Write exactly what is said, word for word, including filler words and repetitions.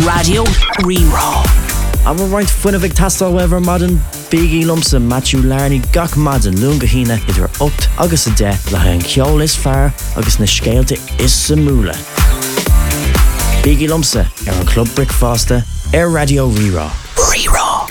Radio Rerá. A bhar roiint fuinna bheith tastal wever madan Biggie Lumsa, Matthew Larney, gach madan lunga hína idir ocht agus a de le ha an ceol is fear agus na scéalte is sa múla. Biggie Lumsa ar an Club Brickfaste ar Radio Rerá. Rerá.